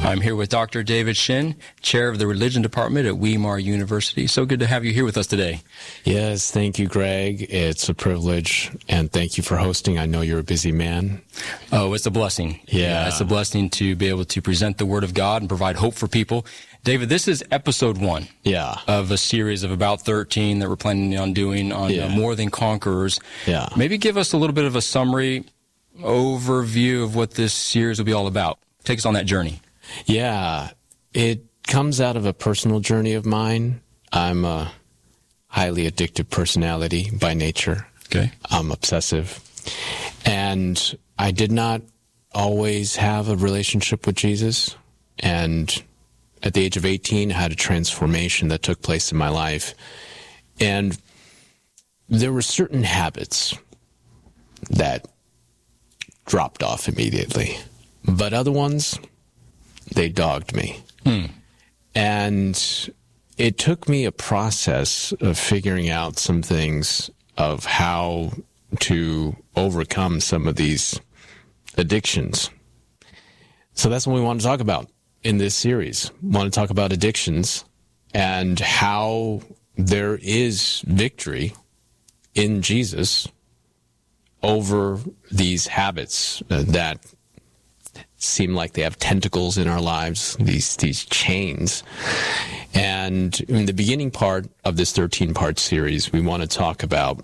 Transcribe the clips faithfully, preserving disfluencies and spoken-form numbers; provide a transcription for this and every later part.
I'm here with Doctor David Shin, Chair of the Religion Department at Weimar University. So good to have you here with us today. Yes, thank you, Greg. It's a privilege, and thank you for hosting. I know you're a busy man. Oh, it's a blessing. Yeah. yeah. It's a blessing to be able to present the Word of God and provide hope for people. David, this is episode one yeah. of a series of about thirteen that we're planning on doing on yeah. uh, More Than Conquerors. Yeah. Maybe give us a little bit of a summary, overview of what this series will be all about. Take us on that journey. Yeah, it comes out of a personal journey of mine. I'm a highly addictive personality by nature. Okay. I'm obsessive. And I did not always have a relationship with Jesus. And at the age of eighteen, I had a transformation that took place in my life. And there were certain habits that dropped off immediately. But other ones, they dogged me. Hmm. And it took me a process of figuring out some things of how to overcome some of these addictions. So that's what we want to talk about in this series. We want to talk about addictions and how there is victory in Jesus over these habits uh, that seem like they have tentacles in our lives, these these chains. And in the beginning part of this thirteen-part series, we want to talk about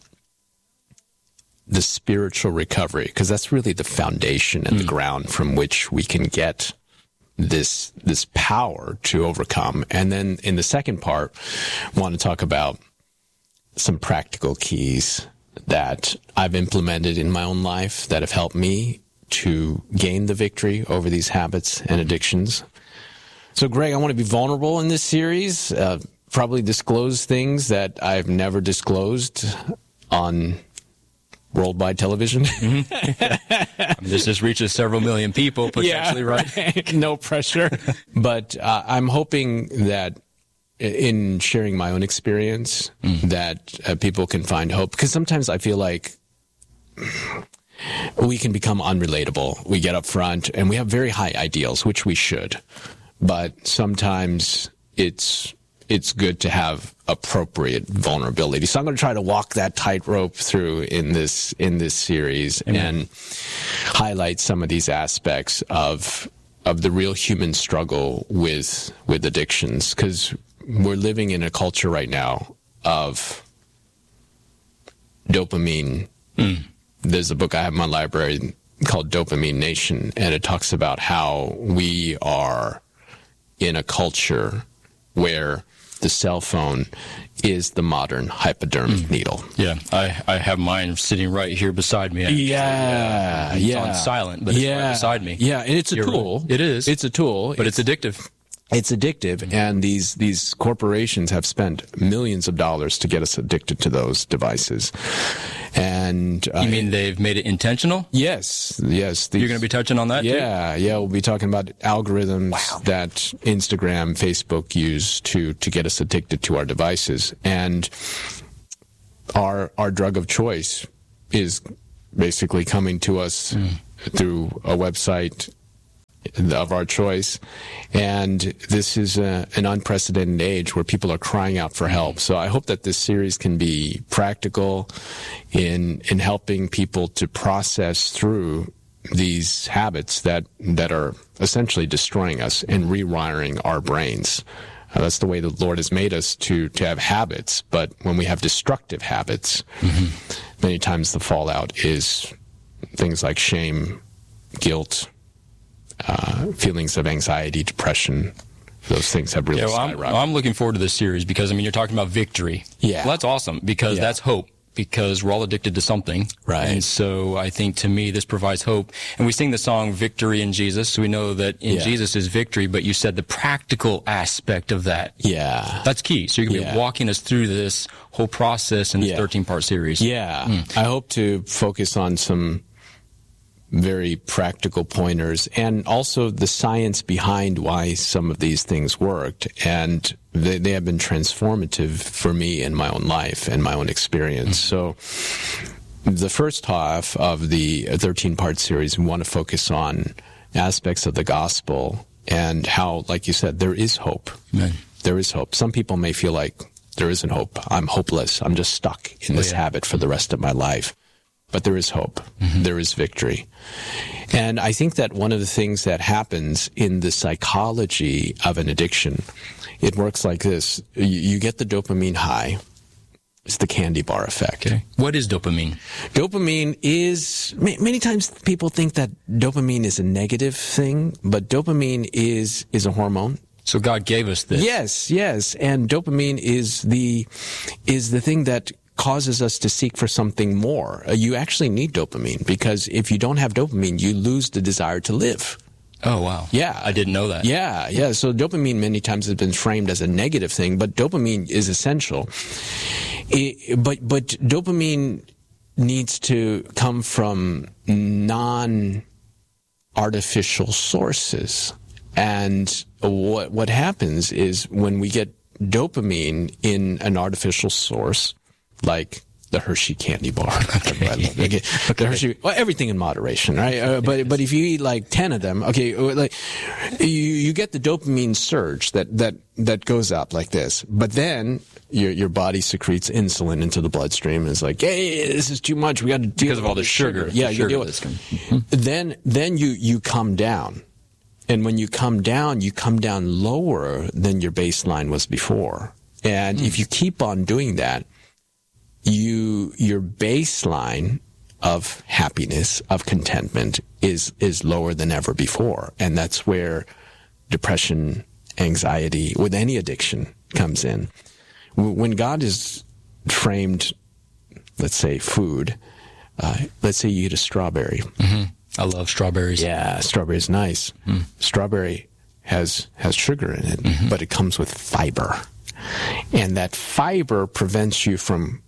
the spiritual recovery, because that's really the foundation and mm. the ground from which we can get this this power to overcome. And then in the second part, we want to talk about some practical keys that I've implemented in my own life that have helped me to gain the victory over these habits and addictions. So, Greg, I want to be vulnerable in this series, uh, probably disclose things that I've never disclosed on worldwide television. Mm-hmm. This just reaches several million people, potentially, yeah, right? right? No pressure. But uh, I'm hoping that in sharing my own experience, mm. that uh, people can find hope. Because sometimes I feel like we can become unrelatable. We get up front and we have very high ideals, which we should. But sometimes it's it's good to have appropriate vulnerability. So I'm going to try to walk that tightrope through in this in this series Amen. And highlight some of these aspects of of the real human struggle with with addictions, because we're living in a culture right now of dopamine. Mm. There's a book I have in my library called Dopamine Nation, and it talks about how we are in a culture where the cell phone is the modern hypodermic mm. needle. Yeah, I, I have mine sitting right here beside me. Actually. Yeah, it's yeah. on silent, but it's yeah. right beside me. Yeah, and it's a You're tool. Right. It is. It's a tool. But it's, it's addictive. It's addictive, mm-hmm. and these these corporations have spent millions of dollars to get us addicted to those devices. And uh, you mean they've made it intentional? Yes, yes. These, You're going to be touching on that? Yeah, too? yeah. We'll be talking about algorithms wow. that Instagram, Facebook use to to get us addicted to our devices, and our our drug of choice is basically coming to us mm. through a website of our choice. And this is a, an unprecedented age where people are crying out for help. So I hope that this series can be practical in in helping people to process through these habits that that are essentially destroying us and rewiring our brains. Uh, that's the way the Lord has made us to to have habits. But when we have destructive habits, mm-hmm. many times the fallout is things like shame, guilt, Uh, feelings of anxiety, depression. Those things have really yeah, well, skyrocketed. I'm, I'm looking forward to this series because, I mean, you're talking about victory. Yeah. Well, that's awesome because yeah. that's hope, because we're all addicted to something. Right. And so I think, to me, this provides hope. And we sing the song Victory in Jesus, so we know that in yeah. Jesus is victory, but you said the practical aspect of that. Yeah. That's key. So you're going to yeah. be walking us through this whole process in this yeah. thirteen-part series. Yeah. Mm. I hope to focus on some very practical pointers and also the science behind why some of these things worked. And they, they have been transformative for me in my own life and my own experience. Mm-hmm. So the first half of the thirteen-part series, we want to focus on aspects of the gospel and how, like you said, there is hope. Amen. There is hope. Some people may feel like there isn't hope. I'm hopeless. I'm just stuck in this oh, yeah. habit for the rest of my life. But there is hope. Mm-hmm. There is victory. And I think that one of the things that happens in the psychology of an addiction, it works like this. You, you get the dopamine high. It's the candy bar effect. Okay. What is dopamine? Dopamine is, many times people think that dopamine is a negative thing, but dopamine is, is a hormone. So God gave us this. Yes, yes. And dopamine is the, is the thing that causes us to seek for something more. Uh, you actually need dopamine, because if you don't have dopamine, you lose the desire to live. Oh, wow. Yeah. I didn't know that. Yeah, yeah. So dopamine many times has been framed as a negative thing, but dopamine is essential. It, but, but dopamine needs to come from non-artificial sources. And what, what happens is when we get dopamine in an artificial source, like the Hershey candy bar. Okay. I love it. Okay. The Hershey, well, everything in moderation, right? Uh, but but if you eat like ten of them, okay, like you you get the dopamine surge that that that goes up like this. But then your your body secretes insulin into the bloodstream and it's like, hey, this is too much. We got to deal because with of all the sugar. sugar. Yeah, the you sugar deal with this mm-hmm. Then then you you come down. And when you come down, you come down lower than your baseline was before. And mm. if you keep on doing that, you your baseline of happiness, of contentment is is lower than ever before. And that's where depression, anxiety, with any addiction comes in. When God is framed, let's say, food, uh, let's say you eat a strawberry. Mm-hmm. I love strawberries. Yeah, strawberry is nice. Mm. Strawberry has has sugar in it, mm-hmm. but it comes with fiber. And that fiber prevents you from...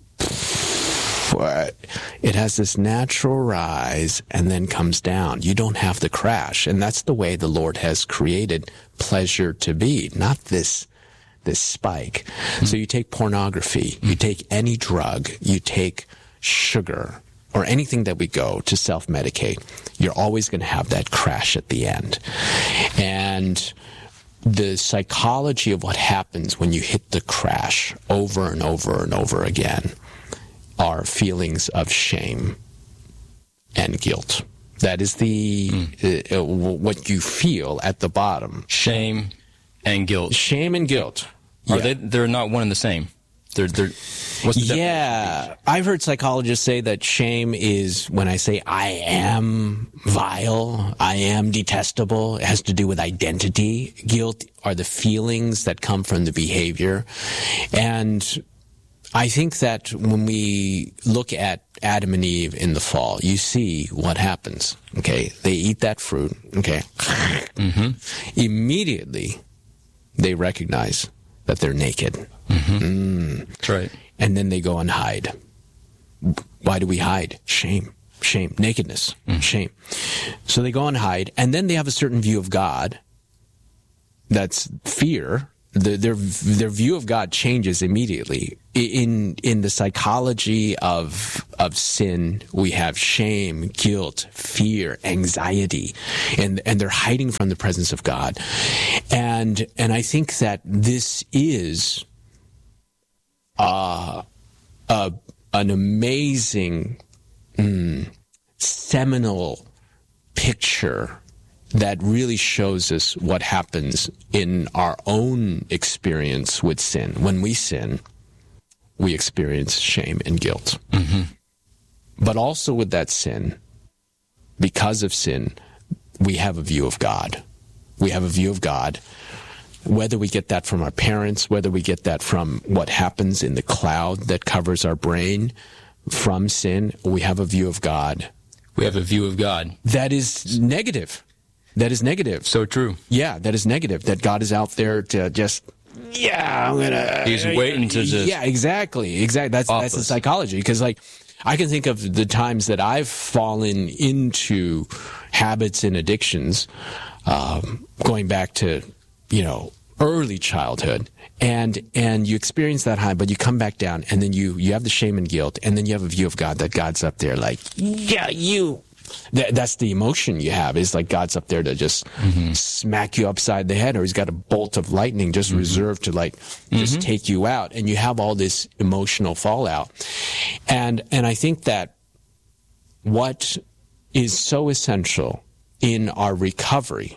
It has this natural rise and then comes down. You don't have to crash. And that's the way the Lord has created pleasure to be, not this this spike. Mm. So you take pornography, mm. you take any drug, you take sugar, or anything that we go to self-medicate, you're always going to have that crash at the end. And the psychology of what happens when you hit the crash over and over and over again are feelings of shame and guilt. That is the mm. uh, what you feel at the bottom. Shame and guilt. Shame and guilt. Are yeah. they? They're not one and the same. They're, they're, what's the yeah, I've heard psychologists say that shame is when I say I am vile, I am detestable. It has to do with identity. Guilt are the feelings that come from the behavior. And I think that when we look at Adam and Eve in the fall, you see what happens. Okay, they eat that fruit. Okay, mm-hmm. Immediately they recognize that they're naked. Mm-hmm. Mm. That's right. And then they go and hide. Why do we hide? Shame. Shame. Nakedness. Mm. Shame. So they go and hide, and then they have a certain view of God. That's fear. The, their their view of God changes immediately. In in the psychology of of sin, we have shame, guilt, fear, anxiety, and and they're hiding from the presence of God. And and I think that this is uh, a an amazing mm, seminal picture that really shows us what happens in our own experience with sin. When we sin, we experience shame and guilt. Mm-hmm. But also with that sin, because of sin, we have a view of God. We have a view of God, whether we get that from our parents, whether we get that from what happens in the cloud that covers our brain from sin, we have a view of God. We have a view of God. That is negative. That is negative. So true. Yeah, that is negative. That God is out there to just, yeah, I'm gonna. He's waiting to just. Yeah, exactly, exactly. That's office. That's the psychology. Because like, I can think of the times that I've fallen into habits and addictions, um, going back to, you know, early childhood, and and you experience that high, but you come back down, and then you you have the shame and guilt, and then you have a view of God that God's up there like, yeah, you. That, that's the emotion you have, is like God's up there to just mm-hmm. smack you upside the head, or he's got a bolt of lightning just mm-hmm. reserved to like just mm-hmm. take you out. And you have all this emotional fallout. And, and I think that what is so essential in our recovery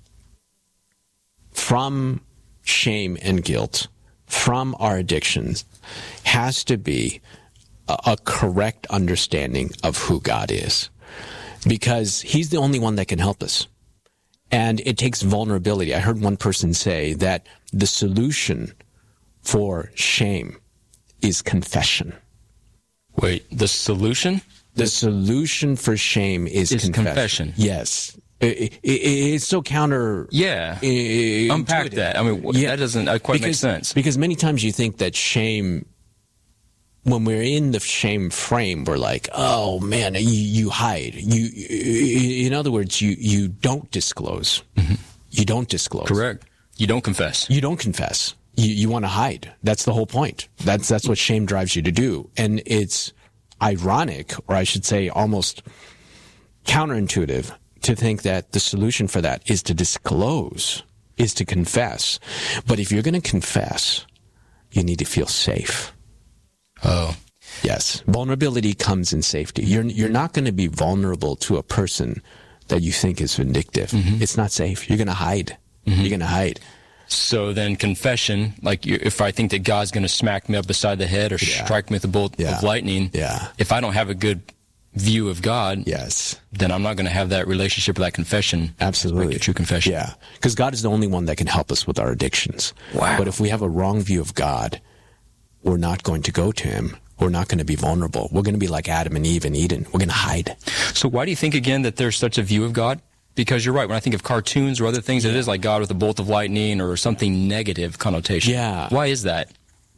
from shame and guilt, from our addictions, has to be a, a correct understanding of who God is. Because he's the only one that can help us. And it takes vulnerability. I heard one person say that the solution for shame is confession. Wait, the solution? The solution for shame is, is confession. confession. Yes. It, it, it's so counter. Yeah. Uh, Unpack intuitive. that. I mean, yeah. that doesn't uh, quite because, make sense. Because many times you think that shame, when we're in the shame frame, we're like, oh man, you, you hide. You, in other words, you, you don't disclose. Mm-hmm. You don't disclose. Correct. You don't confess. You don't confess. You, you want to hide. That's the whole point. That's, that's what shame drives you to do. And it's ironic, or I should say almost counterintuitive, to think that the solution for that is to disclose, is to confess. But if you're going to confess, you need to feel safe. Oh. Yes. Vulnerability comes in safety. You're, you're not going to be vulnerable to a person that you think is vindictive. Mm-hmm. It's not safe. You're going to hide. Mm-hmm. You're going to hide. So then confession, like you, if I think that God's going to smack me up beside the head or yeah. strike me with a bolt yeah. of lightning, yeah. if I don't have a good view of God, yes, then I'm not going to have that relationship with that confession. Absolutely. Like a true confession. Yeah. Because God is the only one that can help us with our addictions. Wow. But if we have a wrong view of God, we're not going to go to him. We're not going to be vulnerable. We're going to be like Adam and Eve in Eden. We're going to hide. So why do you think, again, that there's such a view of God? Because you're right. When I think of cartoons or other things, yeah. it is like God with a bolt of lightning or something negative connotation. Yeah. Why is that?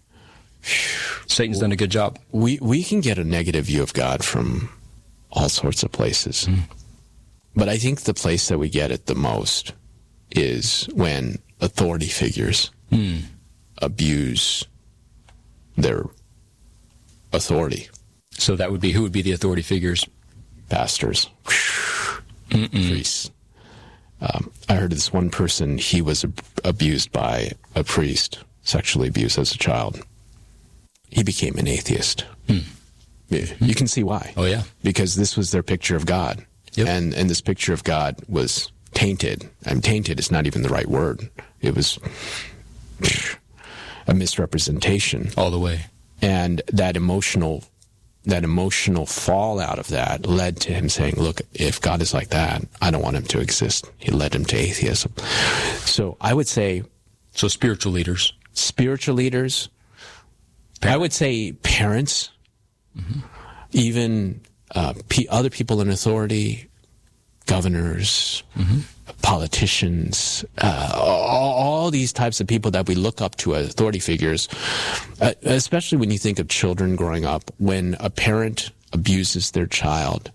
Satan's done a good job. We we can get a negative view of God from all sorts of places. Mm. But I think the place that we get it the most is when authority figures mm. abuse their authority. So that would be, who would be the authority figures? Pastors. Priests. Um, I heard this one person, he was ab- abused by a priest, sexually abused as a child. He became an atheist. Mm. You can see why. Oh, yeah. Because this was their picture of God. Yep. And and this picture of God was tainted. I mean, tainted is not even the right word. It was a misrepresentation. All the way. And that emotional that emotional fallout of that led to him saying, look, if God is like that, I don't want him to exist. He led him to atheism. So I would say... So spiritual leaders. Spiritual leaders. Parents. I would say parents. Mm-hmm. Even uh, p- other people in authority, governors, mm-hmm. politicians, uh, all, all these types of people that we look up to as authority figures, uh, especially when you think of children growing up, when a parent abuses their child,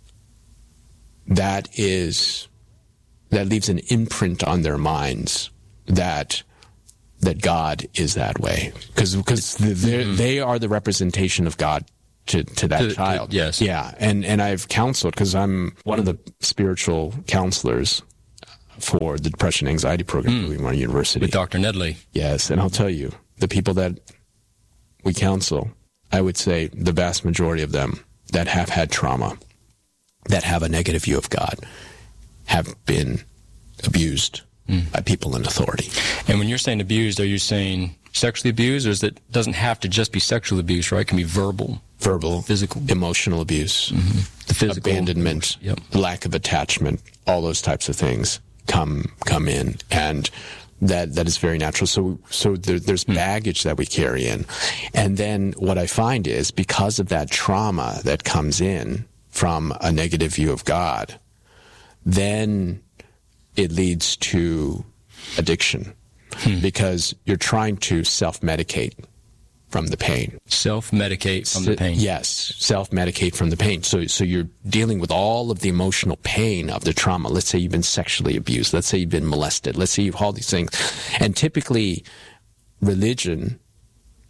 that is, that leaves an imprint on their minds that that God is that way. Because because mm-hmm. they are the representation of God to, to that to, child. To, yes. Yeah. And, and I've counseled, because I'm one of the spiritual counselors for the Depression Anxiety Program mm. at William Mary University. With Doctor Nedley. Yes. And I'll tell you, the people that we counsel, I would say the vast majority of them that have had trauma, that have a negative view of God, have been abused mm. by people in authority. And when you're saying abused, are you saying sexually abused, or is it doesn't have to just be sexual abuse, right? It can be verbal. Verbal, physical, emotional abuse, mm-hmm. the physical abandonment, yep. lack of attachment, all those types of things come come in, and that that is very natural. So so there, there's mm. baggage that we carry in, and then what I find is, because of that trauma that comes in from a negative view of God, then it leads to addiction, hmm. because you're trying to self-medicate from the pain. Self-medicate from the pain. Yes, self-medicate from the pain. So so you're dealing with all of the emotional pain of the trauma. Let's say you've been sexually abused. Let's say you've been molested. Let's say you've all these things. And typically, religion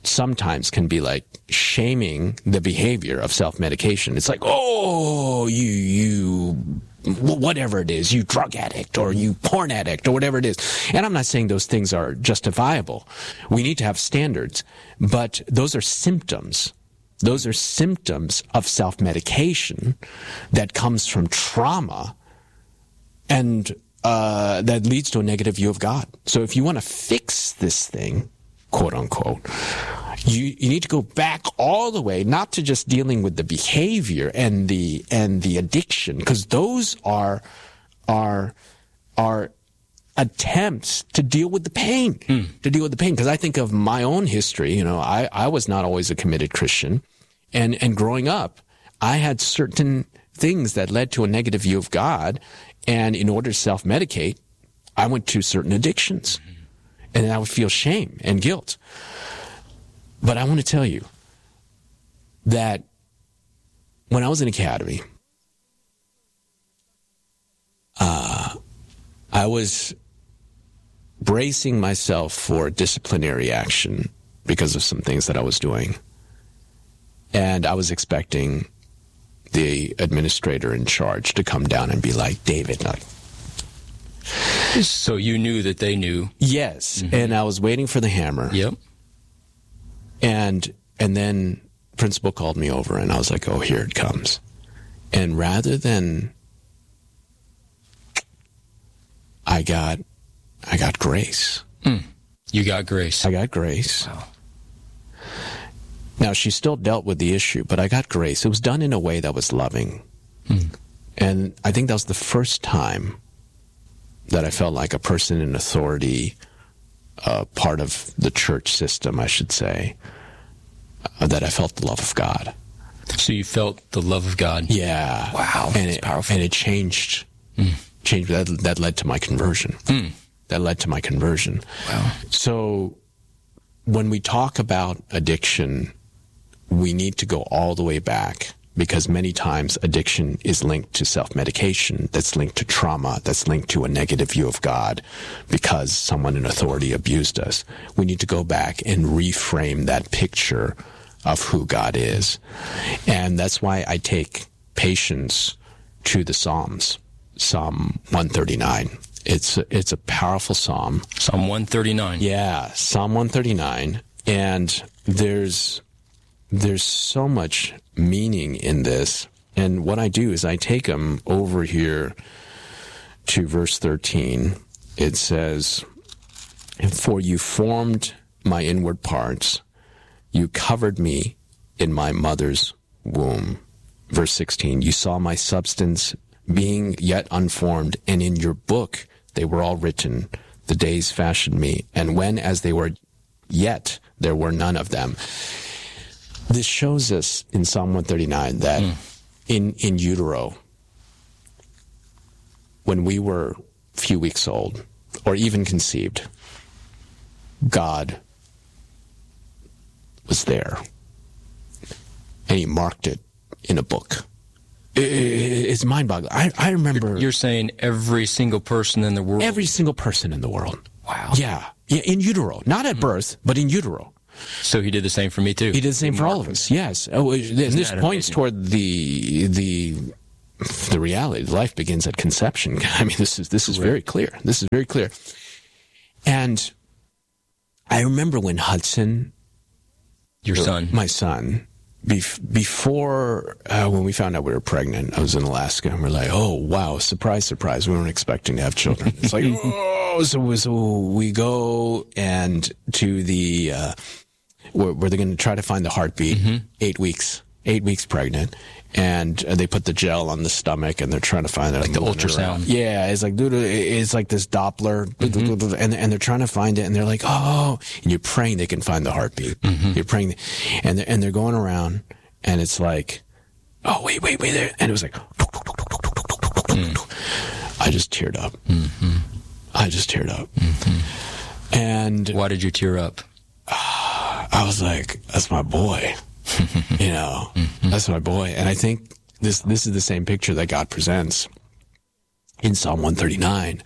sometimes can be like shaming the behavior of self-medication. It's like, oh, you, you, whatever it is, you drug addict or you porn addict or whatever it is. And I'm not saying those things are justifiable. We need to have standards, but those are symptoms. Those are symptoms of self-medication that comes from trauma and uh, that leads to a negative view of God. So if you want to fix this thing, quote unquote, you, you need to go back all the way, not to just dealing with the behavior and the and the addiction, because those are are are attempts to deal with the pain, mm. to deal with the pain. Because I think of my own history. You know, I, I was not always a committed Christian, and and growing up, I had certain things that led to a negative view of God, and in order to self-medicate, I went to certain addictions. Mm-hmm. And I would feel shame and guilt. But I want to tell you that when I was in academy, uh, I was bracing myself for disciplinary action because of some things that I was doing. And I was expecting the administrator in charge to come down and be like, David, like, so you knew that they knew. Yes, mm-hmm. And I was waiting for the hammer. Yep. And and then principal called me over, and I was like, "Oh, here it comes." And rather than, I got, I got grace. Mm. You got grace. I got grace. Wow. Now she still dealt with the issue, but I got grace. It was done in a way that was loving, mm. and I think that was the first time that I felt like a person in authority, uh, part of the church system, I should say, uh, that I felt the love of God. So you felt the love of God? Yeah. Wow, and that's it, powerful. And it changed. Mm. Changed. That, that led to my conversion. Mm. That led to my conversion. Wow. So when we talk about addiction, we need to go all the way back, because many times addiction is linked to self-medication, that's linked to trauma, that's linked to a negative view of God because someone in authority abused us. We need to go back and reframe that picture of who God is. And that's why I take patients to the Psalms, Psalm one thirty-nine. It's a, it's a powerful psalm. Psalm one thirty-nine. Yeah, Psalm one thirty-nine. And there's there's so much meaning in this. And what I do is I take them over here to verse thirteen. It says, "For you formed my inward parts. You covered me in my mother's womb." Verse sixteen, "You saw my substance being yet unformed, and in your book they were all written. The days fashioned me, and when as they were yet, there were none of them." This shows us in Psalm one thirty-nine that mm. in, in utero, when we were a few weeks old, or even conceived, God was there. And he marked it in a book. It's mind-boggling. I, I remember... You're saying every single person in the world? Every single person in the world. Wow. Yeah. Yeah, in utero. Not at mm. birth, but in utero. So he did the same for me too. He did the same for all of us. Yes. Oh, and this points amazing? toward the the the reality. Life begins at conception. I mean, this is this is right. very clear. This is very clear. And I remember when Hudson, your son, my son, bef- before uh, when we found out we were pregnant, I was in Alaska, and we're like, "Oh wow, surprise, surprise! We weren't expecting to have children." It's like, oh, so, so we go and to the. Uh, Where, where they're going to try to find the heartbeat, mm-hmm. eight weeks, eight weeks pregnant, and uh, they put the gel on the stomach, and they're trying to find it. Like the ultrasound. Yeah, it's like, dude, it's like this Doppler, mm-hmm. and and they're trying to find it, and they're like, oh, and you're praying they can find the heartbeat. Mm-hmm. You're praying, and they're, and they're going around, and it's like, oh, wait, wait, wait, there, and it was like, mm. I just teared up. Mm-hmm. I just teared up. Mm-hmm. And why did you tear up? I was like, that's my boy, you know, mm-hmm. that's my boy. And I think this, this is the same picture that God presents in Psalm one thirty-nine,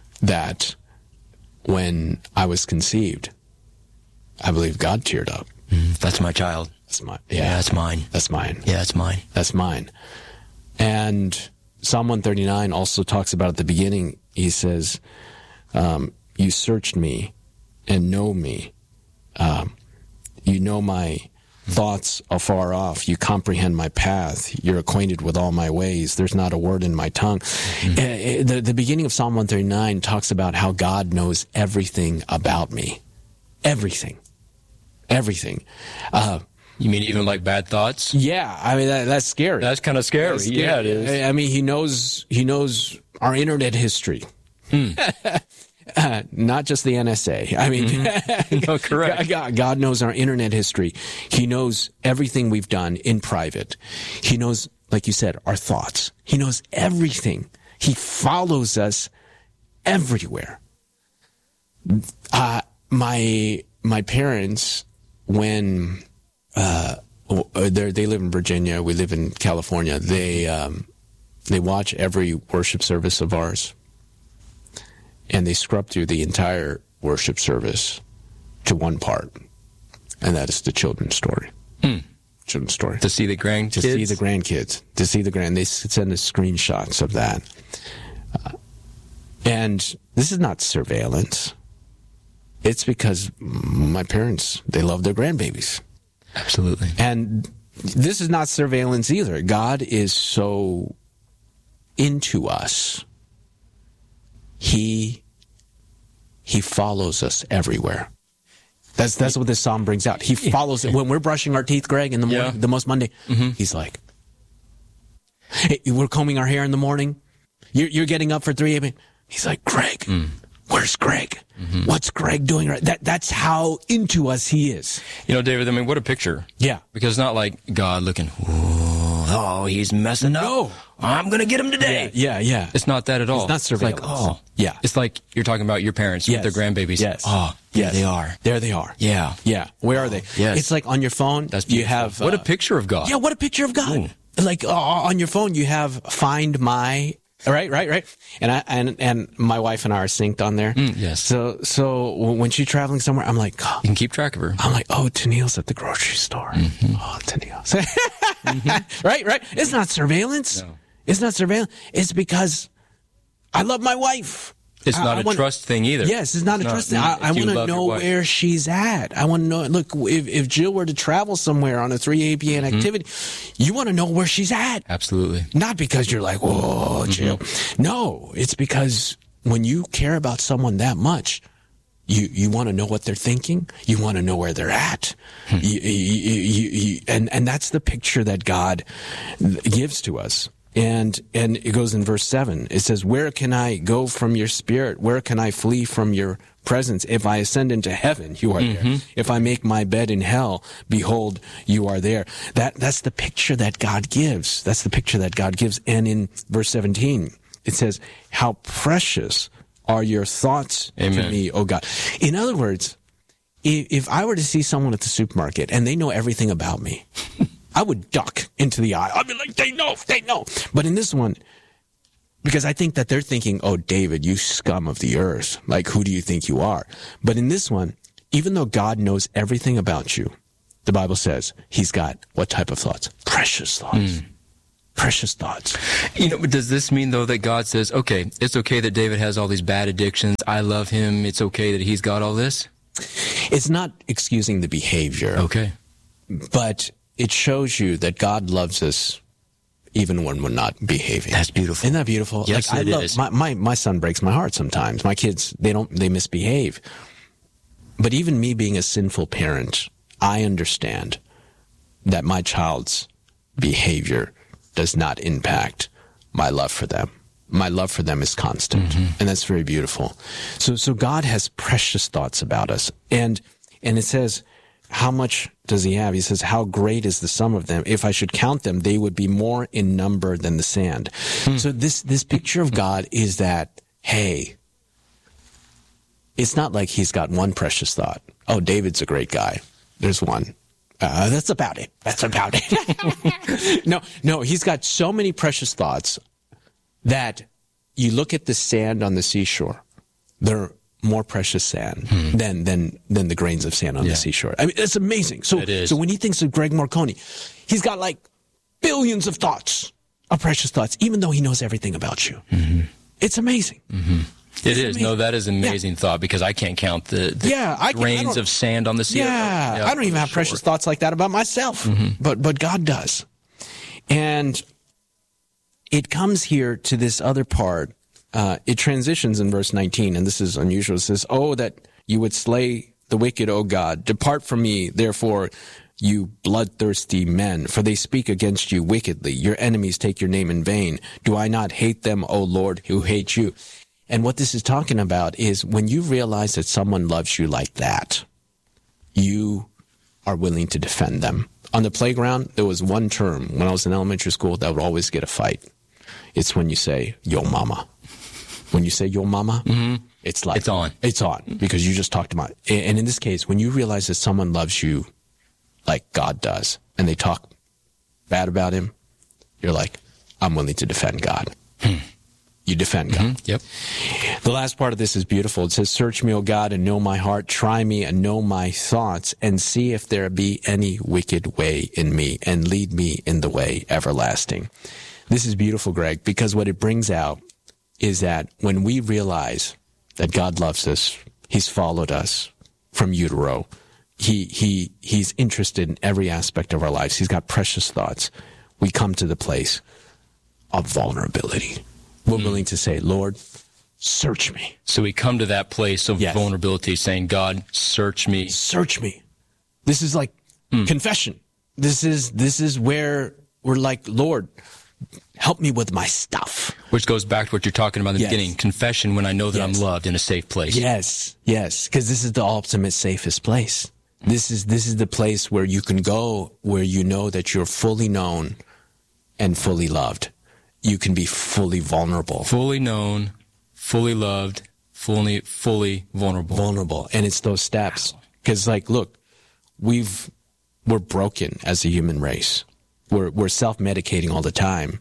that when I was conceived, I believe God teared up. Mm, that's my child. That's my, Yeah, yeah, that's mine. that's mine. Yeah, that's mine. That's mine. And Psalm one thirty-nine also talks about at the beginning, he says, um, you searched me and know me. Um, you know my thoughts afar off. You comprehend my path. You're acquainted with all my ways. There's not a word in my tongue. Mm-hmm. Uh, the, the beginning of Psalm one thirty-nine talks about how God knows everything about me. Everything. Everything. Uh, You mean even like bad thoughts? yeah, I mean, that, that's scary. That's kind of scary. That's scary. Yeah, it is. I, I mean, he knows, he knows our internet history. Hmm. Uh, not just the N S A. I mean, mm-hmm. No, correct. God, God knows our internet history. He knows everything we've done in private. He knows, like you said, our thoughts. He knows everything. He follows us everywhere. Uh, my my parents, when uh, they live in Virginia, we live in California. They um, they watch every worship service of ours. And they scrub through the entire worship service to one part, and that is the children's story. Hmm. Children's story. To see the grandkids? To see the grandkids. To see the grand. They send us screenshots of that. Uh, and this is not surveillance. It's because my parents, they love their grandbabies. Absolutely. And this is not surveillance either. God is so into us. He he follows us everywhere. That's that's what this psalm brings out. He follows it. When we're brushing our teeth, Greg, in the morning, yeah. the most Monday, mm-hmm. he's like, hey, we're combing our hair in the morning. You're, you're getting up for three a.m. He's like, Greg, mm. where's Greg? Mm-hmm. What's Greg doing? Right? That That's how into us he is. You know, David, I mean, what a picture. Yeah. Because it's not like God looking, oh, he's messing up. No. I'm going to get him today. Yeah, yeah, yeah. It's not that at all. It's not surveillance. It's like, oh. Yeah. It's like you're talking about your parents yes. with their grandbabies. Yes. Oh, yes. There they are. There they are. Yeah. Yeah. Where are they? Yes. It's like on your phone, That's you beautiful. have... What uh, a picture of God. Yeah, what a picture of God. Ooh. Like uh, on your phone, you have Find My... Right, right, right. And I and and my wife and I are synced on there. Mm, yes. So so when she's traveling somewhere, I'm like, oh. You can keep track of her. I'm like, oh, Tennille's at the grocery store. Mm-hmm. Oh, Tennille's. mm-hmm. Right, right. It's not surveillance. No. It's not surveillance. It's because I love my wife. It's I, not I a wanna, trust thing either. Yes, it's not it's a not, trust thing. I, I want to know where she's at. I want to know. Look, if, if Jill were to travel somewhere on a three a.m. mm-hmm. activity, you want to know where she's at. Absolutely. Not because you're like, whoa, Jill. Mm-hmm. No, it's because when you care about someone that much, you, you want to know what they're thinking. You want to know where they're at. Hmm. You, you, you, you, and, and that's the picture that God gives to us. And and it goes in verse seven. It says, where can I go from your spirit? Where can I flee from your presence? If I ascend into heaven, you are mm-hmm. there. If I make my bed in hell, behold, you are there. That That's the picture that God gives. That's the picture that God gives. And in verse seventeen, it says, how precious are your thoughts Amen. To me, O God. In other words, if, if I were to see someone at the supermarket and they know everything about me, I would duck into the aisle. I'd be like, they know, they know. But in this one, because I think that they're thinking, oh, David, you scum of the earth. Like, who do you think you are? But in this one, even though God knows everything about you, the Bible says he's got what type of thoughts? Precious thoughts. Mm. Precious thoughts. You know, but does this mean, though, that God says, okay, it's okay that David has all these bad addictions. I love him. It's okay that he's got all this? It's not excusing the behavior. Okay. But it shows you that God loves us even when we're not behaving. That's beautiful. Isn't that beautiful? Yes, like, it I love, is. My, my, my son breaks my heart sometimes. My kids, they don't, they misbehave. But even me being a sinful parent, I understand that my child's behavior does not impact my love for them. My love for them is constant. Mm-hmm. And that's very beautiful. So, so God has precious thoughts about us. And, and it says, how much does he have? He says, how great is the sum of them? If I should count them, they would be more in number than the sand. Hmm. So this, this picture of God is that, hey, it's not like he's got one precious thought. Oh, David's a great guy. There's one. Uh, that's about it. That's about it. no, no, he's got so many precious thoughts that you look at the sand on the seashore. They're more precious sand Hmm. than than than the grains of sand on Yeah. the seashore. I mean, it's amazing. So It is. so when he thinks of Greg Marconi, he's got like billions of thoughts, of precious thoughts, even though he knows everything about you. Mm-hmm. It's amazing. Mm-hmm. It is. amazing. No, that is an amazing Yeah. thought because I can't count the, the Yeah, I can- I grains don't- of sand on the sea. Yeah, Yeah, I don't even have sure. precious thoughts like that about myself, but but God does. And it comes here to this other part. Uh, it transitions in verse nineteen, and this is unusual. It says, "Oh, that you would slay the wicked, O God. Depart from me, therefore, you bloodthirsty men, for they speak against you wickedly. Your enemies take your name in vain. Do I not hate them, O Lord, who hate you?" And what this is talking about is when you realize that someone loves you like that, you are willing to defend them. On the playground, there was one term when I was in elementary school that would always get a fight. It's when you say, "Yo mama." When you say "Yo mama," mm-hmm. it's like It's on. It's on because you just talked about it. And in this case, when you realize that someone loves you like God does, and they talk bad about him, you're like, "I'm willing to defend God." Hmm. You defend God. Mm-hmm. Yep. The last part of this is beautiful. It says, "Search me, O God, and know my heart. Try me and know my thoughts, and see if there be any wicked way in me, and lead me in the way everlasting." This is beautiful, Greg, because what it brings out is that when we realize that God loves us, he's followed us from utero. He, he, he's interested in every aspect of our lives. He's got precious thoughts. We come to the place of vulnerability. We're mm. willing to say, "Lord, search me." So we come to that place of Yes. vulnerability saying, "God, search me." Search me. This is like Mm. confession. This is, this is where we're like, "Lord, help me with my stuff." Which goes back to what you're talking about in the Yes. beginning. Confession when I know that Yes. I'm loved in a safe place. Yes, yes, because this is the ultimate safest place. This is this is the place where you can go, where you know that you're fully known and fully loved. You can be fully vulnerable. Fully known, fully loved, fully fully vulnerable. Vulnerable, and it's those steps. Because, like, look, we've we're broken as a human race. We're we're self-medicating all the time,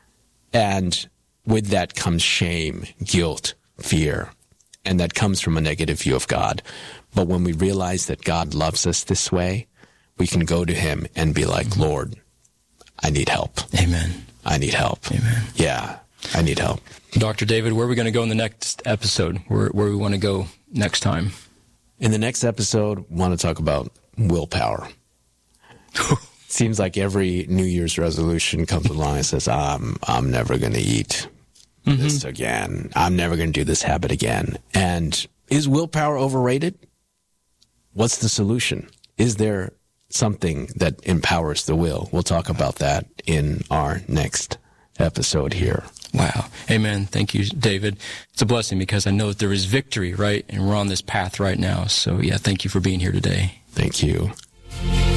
and with that comes shame, guilt, fear, and that comes from a negative view of God. But when we realize that God loves us this way, we can go to him and be like, "Lord, I need help. Amen. I need help. Amen. Yeah, I need help." Doctor David, where are we going to go in the next episode? Where where we want to go next time? In the next episode, we want to talk about willpower. Seems like every New Year's resolution comes along and says, I'm, I'm never going to eat mm-hmm. this again. I'm never going to do this habit again. And is willpower overrated? What's the solution? Is there something that empowers the will? We'll talk about that in our next episode here. Wow. Amen. Thank you, David. It's a blessing because I know that there is victory, right? And we're on this path right now. So, yeah, thank you for being here today. Thank you.